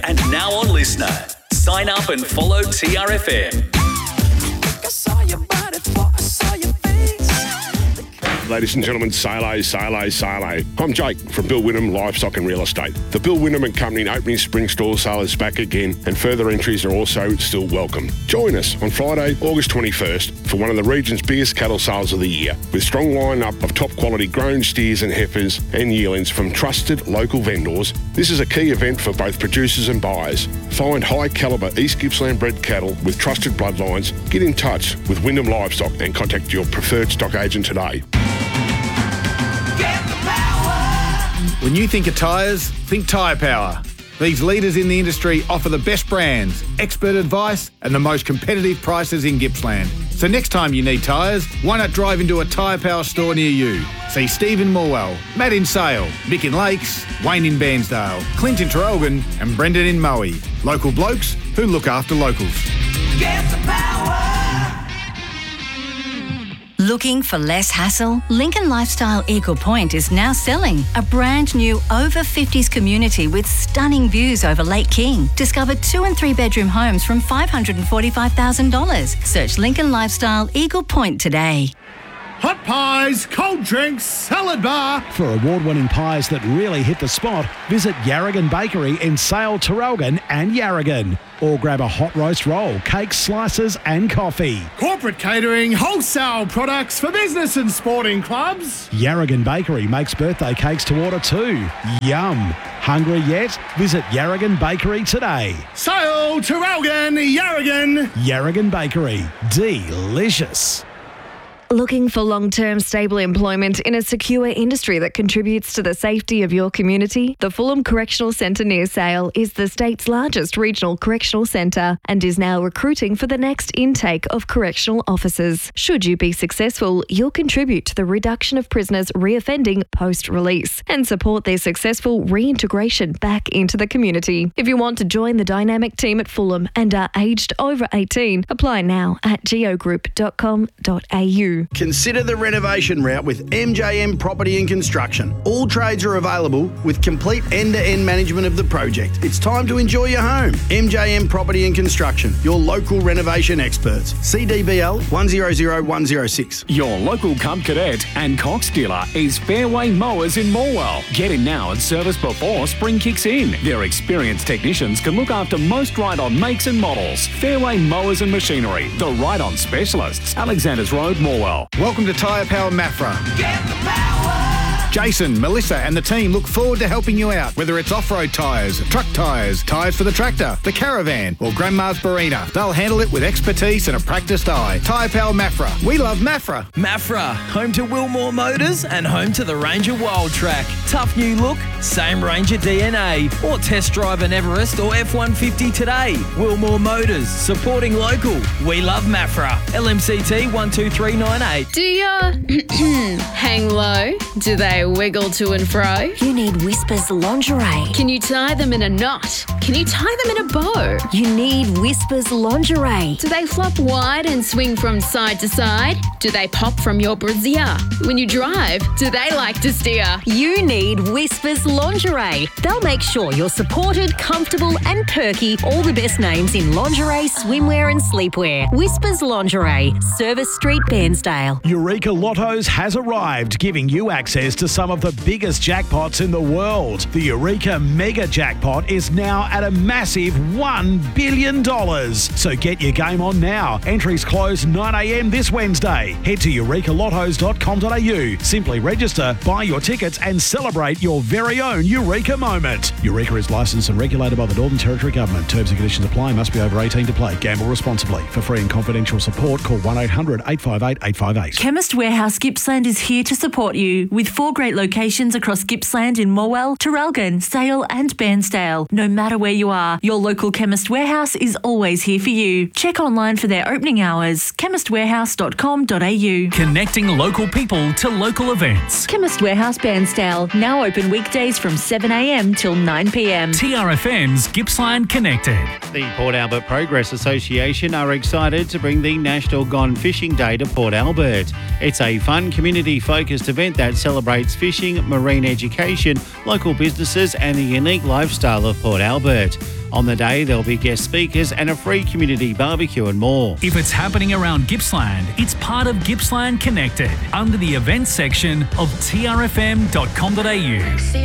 And now on Listener. Sign up and follow TRFM. I saw your body before I saw your face. Ladies and gentlemen, Sale. I'm Jake from Bill Wynnum Livestock and Real Estate. The Bill Wynnum and Company opening spring store sale is back again, and further entries are also still welcome. Join us on Friday, August 21st for one of the region's biggest cattle sales of the year, with strong line-up of top quality grown steers and heifers and yearlings from trusted local vendors. This is a key event for both producers and buyers. Find high calibre East Gippsland bred cattle with trusted bloodlines. Get in touch with Wynnum Livestock and contact your preferred stock agent today. When you think of tyres, think Tyre Power. These leaders in the industry offer the best brands, expert advice and the most competitive prices in Gippsland. So next time you need tyres, why not drive into a Tyre Power store near you? See Steve in Morwell, Matt in Sale, Mick in Lakes, Wayne in Bairnsdale, Clint in Traralgon and Brendan in Moe. Local blokes who look after locals. Get the power. Looking for less hassle? Lincoln Lifestyle Eagle Point is now selling a brand new over 50s community with stunning views over Lake King. Discover 2 and 3 bedroom homes from $545,000. Search Lincoln Lifestyle Eagle Point today. Hot pies, cold drinks, salad bar. For award-winning pies that really hit the spot, visit Yarragon Bakery in Sale, Traralgon and Yarragon. Or grab a hot roast roll, cakes, slices and coffee. Corporate catering, wholesale products for business and sporting clubs. Yarragon Bakery makes birthday cakes to order too. Yum! Hungry yet? Visit Yarragon Bakery today. Sale, Traralgon, Yarragon. Yarragon Bakery. Delicious. Looking for long-term stable employment in a secure industry that contributes to the safety of your community? The Fulham Correctional Centre near Sale is the state's largest regional correctional centre and is now recruiting for the next intake of correctional officers. Should you be successful, you'll contribute to the reduction of prisoners reoffending post-release and support their successful reintegration back into the community. If you want to join the dynamic team at Fulham and are aged over 18, apply now at geogroup.com.au. Consider the renovation route with MJM Property and Construction. All trades are available with complete end-to-end management of the project. It's time to enjoy your home. MJM Property and Construction, your local renovation experts. CDBL 100106. Your local Cub Cadet and Cox dealer is Fairway Mowers in Morwell. Get in now and service before spring kicks in. Their experienced technicians can look after most ride-on makes and models. Fairway Mowers and Machinery, the ride-on specialists. Alexanders Road, Morwell. Welcome to Tyre Power Mafra. Get the power. Jason, Melissa and the team look forward to helping you out, whether it's off-road tyres, truck tyres, tyres for the tractor, the caravan or Grandma's Barina. They'll handle it with expertise and a practiced eye. Tyre Power Mafra. We love Mafra. Mafra, home to Wilmore Motors and home to the Ranger Wild Track. Tough new look, same Ranger DNA. Or test drive an Everest or F-150 today. Wilmore Motors, supporting local. We love Mafra. LMCT 12398. Do you hang low? Do they wiggle to and fro? You need Whispers lingerie. Can you tie them in a knot? Can you tie them in a bow? You need Whispers lingerie. Do they flop wide and swing from side to side? Do they pop from your brassiere? When you drive, do they like to steer? You need Whispers lingerie. They'll make sure you're supported, comfortable and perky. All the best names in lingerie, swimwear and sleepwear. Whispers lingerie. Service Street, Bairnsdale. Eureka Lottos has arrived, giving you access to some of the biggest jackpots in the world. The Eureka Mega Jackpot is now at a massive $1 billion. So get your game on now. Entries close 9 a.m. this Wednesday. Head to eurekalottos.com.au. Simply register, buy your tickets and celebrate your very own Eureka moment. Eureka is licensed and regulated by the Northern Territory Government. Terms and conditions apply. Must be over 18 to play. Gamble responsibly. For free and confidential support, call 1-800-858-858. Chemist Warehouse Gippsland is here to support you with 4 great locations across Gippsland in Morwell, Traralgon, Sale and Bairnsdale. No matter where you are, your local Chemist Warehouse is always here for you. Check online for their opening hours. chemistwarehouse.com.au. Connecting local people to local events. Chemist Warehouse Bairnsdale, now open weekdays from 7 a.m. till 9 p.m. TRFM's Gippsland Connected. The Port Albert Progress Association are excited to bring the National Gone Fishing Day to Port Albert. It's a fun, community-focused event that celebrates fishing, marine education, local businesses and the unique lifestyle of Port Albert. On the day, there'll be guest speakers and a free community barbecue and more. If it's happening around Gippsland, it's part of Gippsland Connected under the events section of trfm.com.au.